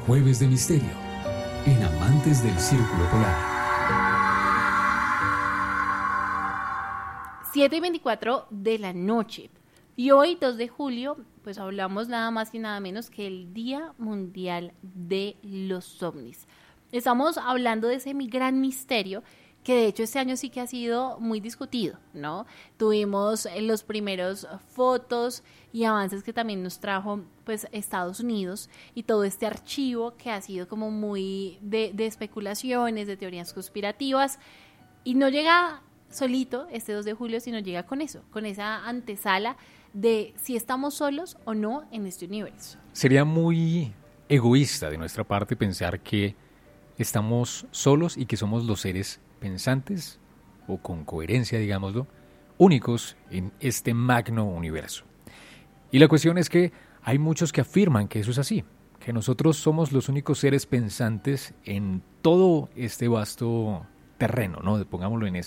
Jueves de Misterio, en Amantes del Círculo Polar. 7:24 de la noche. Y hoy, 2 de julio, pues hablamos nada más y nada menos que el Día Mundial de los OVNIs. Estamos hablando de ese gran misterio que de hecho este año sí que ha sido muy discutido, ¿no? Tuvimos los primeros fotos y avances que también nos trajo pues Estados Unidos y todo este archivo que ha sido como muy de especulaciones, de teorías conspirativas, y no llega solito este 2 de julio, sino llega con eso, con esa antesala de si estamos solos o no en este universo. Sería muy egoísta de nuestra parte pensar que estamos solos y que somos los seres pensantes, o con coherencia, digámoslo, únicos en este magno universo. Y la cuestión es que hay muchos que afirman que eso es así, que nosotros somos los únicos seres pensantes en todo este vasto terreno, ¿no? Pongámoslo en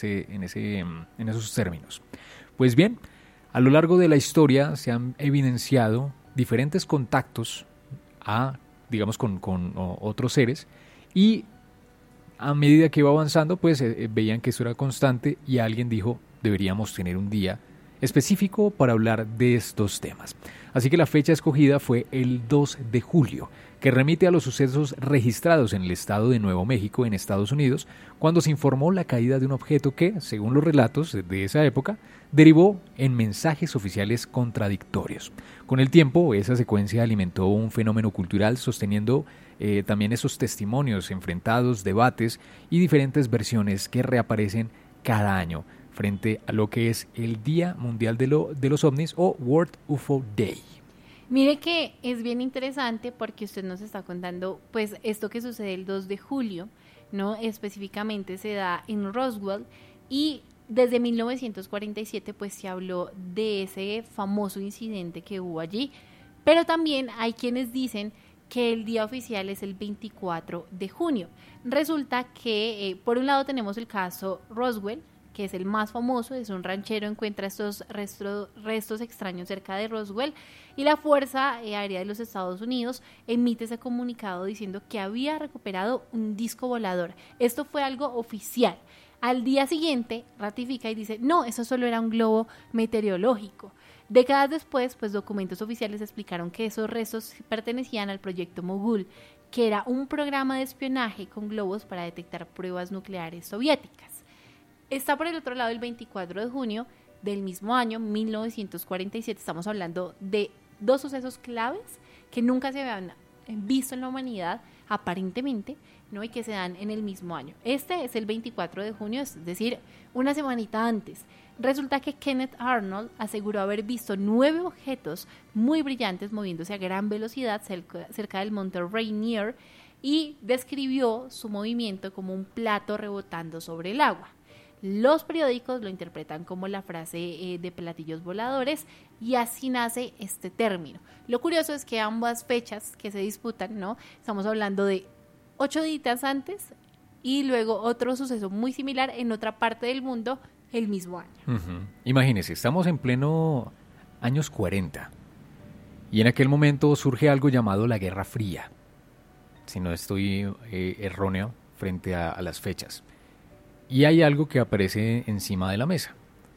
esos términos. Pues bien, a lo largo de la historia se han evidenciado diferentes contactos digamos, con otros seres, y a medida que iba avanzando, pues veían que eso era constante y alguien dijo, deberíamos tener un día específico para hablar de estos temas. Así que la fecha escogida fue el 2 de julio, que remite a los sucesos registrados en el estado de Nuevo México, en Estados Unidos, cuando se informó la caída de un objeto que, según los relatos de esa época, derivó en mensajes oficiales contradictorios. Con el tiempo, esa secuencia alimentó un fenómeno cultural sosteniendo también esos testimonios enfrentados, debates y diferentes versiones que reaparecen cada año frente a lo que es el Día Mundial de los OVNIs o World UFO Day. Mire que es bien interesante porque usted nos está contando pues esto que sucede el 2 de julio, ¿no? Específicamente se da en Roswell, y desde 1947 pues se habló de ese famoso incidente que hubo allí, pero también hay quienes dicen que el día oficial es el 24 de junio. Resulta que por un lado tenemos el caso Roswell, que es el más famoso. Es un ranchero, encuentra estos restos extraños cerca de Roswell, y la Fuerza Aérea de los Estados Unidos emite ese comunicado diciendo que había recuperado un disco volador. Esto fue algo oficial. Al día siguiente ratifica y dice, no, eso solo era un globo meteorológico. Décadas después, pues documentos oficiales explicaron que esos restos pertenecían al proyecto Mogul, que era un programa de espionaje con globos para detectar pruebas nucleares soviéticas. Está por el otro lado el 24 de junio del mismo año, 1947. Estamos hablando de dos sucesos claves que nunca se habían visto en la humanidad, aparentemente, ¿no? Y que se dan en el mismo año. Este es el 24 de junio, es decir, una semanita antes. Resulta que Kenneth Arnold aseguró haber visto 9 objetos muy brillantes moviéndose a gran velocidad cerca del monte Rainier, y describió su movimiento como un plato rebotando sobre el agua. Los periódicos lo interpretan como la frase de platillos voladores, y así nace este término. Lo curioso es que ambas fechas que se disputan, ¿no? Estamos hablando de 8 días antes y luego otro suceso muy similar en otra parte del mundo el mismo año. Imagínense, estamos en pleno años 40 y en aquel momento surge algo llamado la Guerra Fría, si no estoy erróneo frente a las fechas. Y hay algo que aparece encima de la mesa.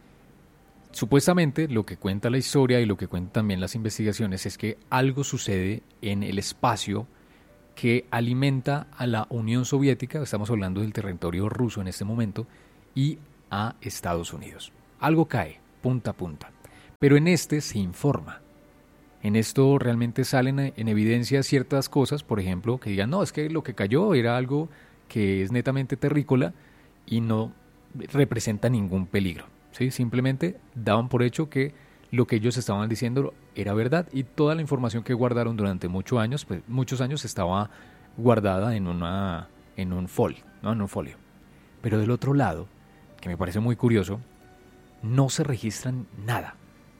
Supuestamente lo que cuenta la historia y lo que cuentan también las investigaciones es que algo sucede en el espacio que alimenta a la Unión Soviética, estamos hablando del territorio ruso en este momento, y a Estados Unidos. Algo cae, punta a punta. Pero en este se informa. En esto realmente salen en evidencia ciertas cosas, por ejemplo, que digan, no, es que lo que cayó era algo que es netamente terrícola y no representa ningún peligro, ¿sí? Simplemente daban por hecho que lo que ellos estaban diciendo era verdad, y toda la información que guardaron durante muchos años estaba guardada en un folio, ¿no? En un folio. Pero del otro lado, que me parece muy curioso, no se registran nada.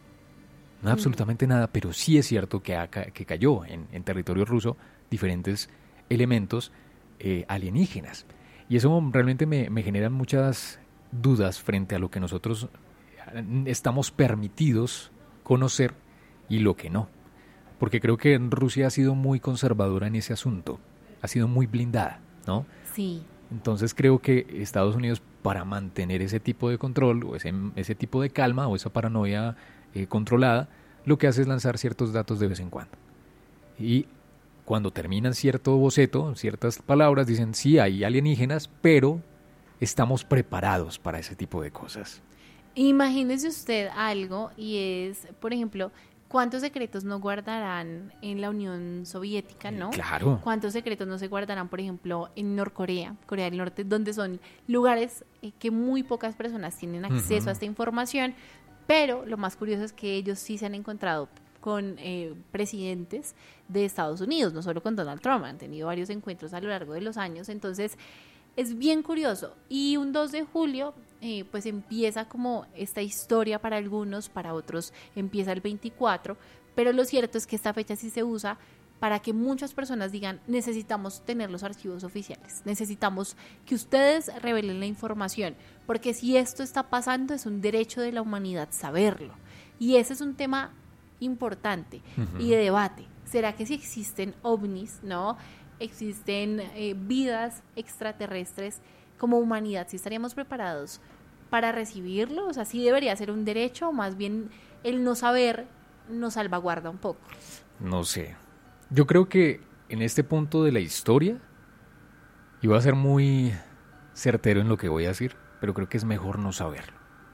No absolutamente nada, pero sí es cierto que cayó en territorio ruso diferentes elementos alienígenas. Y eso realmente me genera muchas dudas frente a lo que nosotros estamos permitidos conocer y lo que no. porque creo que Rusia ha sido muy conservadora en ese asunto, ha sido muy blindada, ¿no? Sí. Entonces creo que Estados Unidos, para mantener ese tipo de control o ese tipo de calma o esa paranoia controlada, lo que hace es lanzar ciertos datos de vez en cuando. Y cuando terminan cierto boceto, ciertas palabras, dicen sí, hay alienígenas, pero estamos preparados para ese tipo de cosas. Imagínese usted algo y es, por ejemplo, ¿cuántos secretos no guardarán en la Unión Soviética, no? Claro. ¿Cuántos secretos no se guardarán, por ejemplo, en Norcorea, Corea del Norte, donde son lugares que muy pocas personas tienen acceso a esta información? Pero lo más curioso es que ellos sí se han encontrado con presidentes de Estados Unidos, no solo con Donald Trump, han tenido varios encuentros a lo largo de los años, entonces es bien curioso. Y un 2 de julio, pues empieza como esta historia para algunos, para otros empieza el 24, pero lo cierto es que esta fecha sí se usa para que muchas personas digan, necesitamos tener los archivos oficiales, necesitamos que ustedes revelen la información, porque si esto está pasando es un derecho de la humanidad saberlo. Y ese es un tema importante y de debate. ¿Será que si existen ovnis, no? Existen vidas extraterrestres como humanidad, si estaríamos preparados para recibirlo? O sea, ¿sí debería ser un derecho o más bien el no saber nos salvaguarda un poco? No sé. Yo creo que en este punto de la historia, y voy a ser muy certero en lo que voy a decir, pero creo que es mejor no saberlo.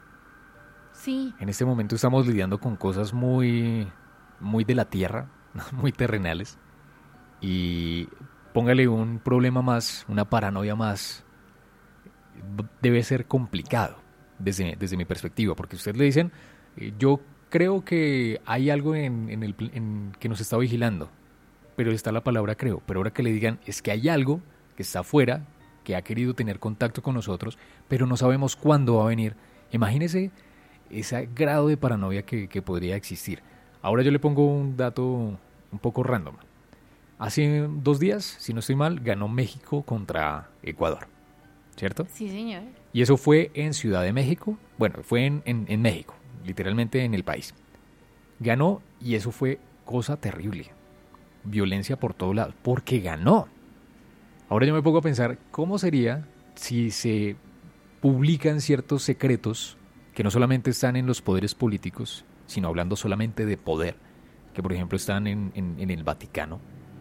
Sí. En este momento estamos lidiando con cosas muy de la tierra, muy terrenales, y póngale un problema más, una paranoia más, debe ser complicado desde mi perspectiva, porque ustedes le dicen, yo creo que hay algo en que nos está vigilando, pero está la palabra creo, pero ahora que le digan es que hay algo que está afuera, que ha querido tener contacto con nosotros, pero no sabemos cuándo va a venir. Imagínese ese grado de paranoia que podría existir. Ahora yo le pongo un dato un poco random. Hace 2 días, si no estoy mal, ganó México contra Ecuador, ¿cierto? Sí, señor. Y eso fue en Ciudad de México, bueno, fue en México, literalmente en el país. Ganó y eso fue cosa terrible. Violencia por todos lados, porque ganó. Ahora yo me pongo a pensar, ¿cómo sería si se publican ciertos secretos que no solamente están en los poderes políticos, sino hablando solamente de poder, que por ejemplo están en el Vaticano?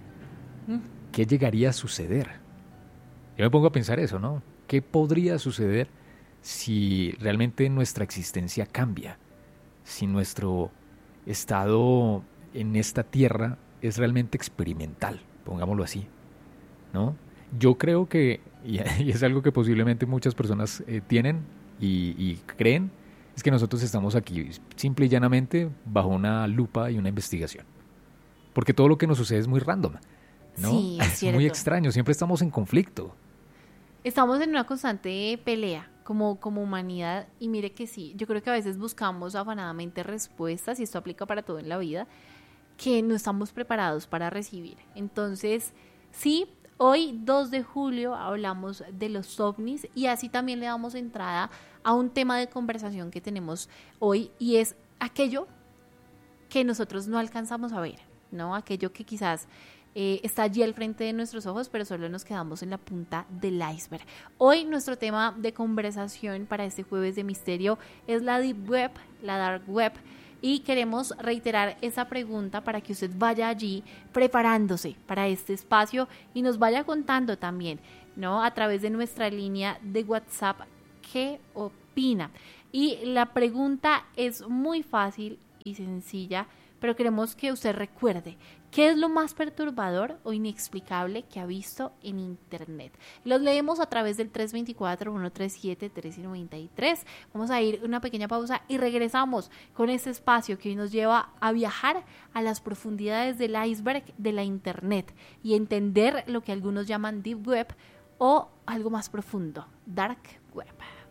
¿Qué llegaría a suceder? Yo me pongo a pensar eso, ¿no? ¿Qué podría suceder si realmente nuestra existencia cambia? Si nuestro estado en esta tierra es realmente experimental, pongámoslo así, ¿no? Yo creo que, y es algo que posiblemente muchas personas tienen y creen, es que nosotros estamos aquí simple y llanamente bajo una lupa y una investigación. Porque todo lo que nos sucede es muy random, ¿no? Sí, es cierto. Muy extraño, siempre estamos en conflicto. Estamos en una constante pelea como humanidad y mire que sí, yo creo que a veces buscamos afanadamente respuestas, y esto aplica para todo en la vida, que no estamos preparados para recibir. Entonces, sí, hoy 2 de julio hablamos de los ovnis y así también le damos entrada a un tema de conversación que tenemos hoy y es aquello que nosotros no alcanzamos a ver, ¿no? Aquello que quizás está allí al frente de nuestros ojos, pero solo nos quedamos en la punta del iceberg. Hoy nuestro tema de conversación para este jueves de misterio es la Deep Web, la Dark Web, y queremos reiterar esa pregunta para que usted vaya allí preparándose para este espacio y nos vaya contando también, ¿no? A través de nuestra línea de WhatsApp, ¿qué opina? Y la pregunta es muy fácil y sencilla, pero queremos que usted recuerde qué es lo más perturbador o inexplicable que ha visto en Internet. Los leemos a través del 324-137-1393. Vamos a ir una pequeña pausa y regresamos con este espacio que hoy nos lleva a viajar a las profundidades del iceberg de la Internet y entender lo que algunos llaman Deep Web o algo más profundo, Dark Web.